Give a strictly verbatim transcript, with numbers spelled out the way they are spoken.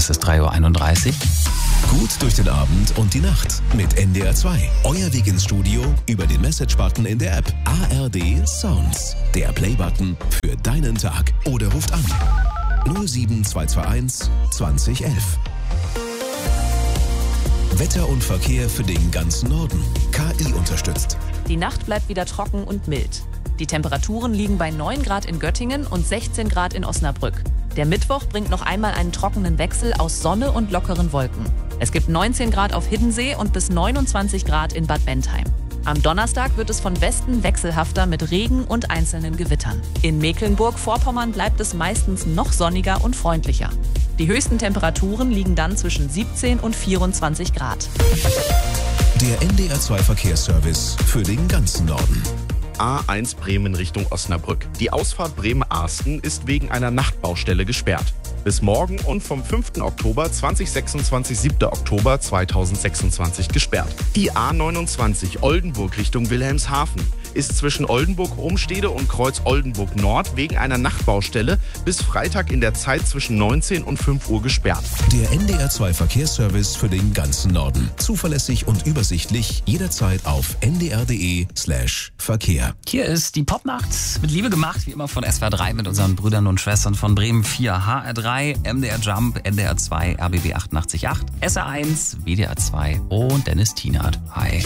Es ist drei Uhr einunddreißig. Gut durch den Abend und die Nacht mit N D R zwei. Euer Weg ins Studio über den Message-Button in der App. A R D Sounds, der Play-Button für deinen Tag. Oder ruft an null sieben zwei zwei eins zwanzig elf. Wetter und Verkehr für den ganzen Norden. K I unterstützt. Die Nacht bleibt wieder trocken und mild. Die Temperaturen liegen bei neun Grad in Göttingen und sechzehn Grad in Osnabrück. Der Mittwoch bringt noch einmal einen trockenen Wechsel aus Sonne und lockeren Wolken. Es gibt neunzehn Grad auf Hiddensee und bis neunundzwanzig Grad in Bad Bentheim. Am Donnerstag wird es von Westen wechselhafter mit Regen und einzelnen Gewittern. In Mecklenburg-Vorpommern bleibt es meistens noch sonniger und freundlicher. Die höchsten Temperaturen liegen dann zwischen siebzehn und vierundzwanzig Grad. Der N D R zwei Verkehrsservice für den ganzen Norden. A eins Bremen Richtung Osnabrück. Die Ausfahrt Bremen-Arsten ist wegen einer Nachtbaustelle gesperrt. Bis morgen und vom fünften Oktober zweitausendsechsundzwanzig, siebten Oktober zweitausendsechsundzwanzig gesperrt. Die A neunundzwanzig Oldenburg Richtung Wilhelmshaven ist zwischen Oldenburg-Ohnstede und Kreuz Oldenburg Nord wegen einer Nachtbaustelle bis Freitag in der Zeit zwischen neunzehn und fünf Uhr gesperrt. Der N D R zwei Verkehrsservice für den ganzen Norden. Zuverlässig und übersichtlich jederzeit auf n d r punkt d e slash Verkehr. Hier ist die Popnacht mit Liebe gemacht, wie immer von S W R drei mit unseren Brüdern und Schwestern von Bremen vier, H R drei, M D R Jump, N D R zwei, R B B achtundachtzig Komma acht, S R eins, W D R zwei und Dennis Tienert. Hi.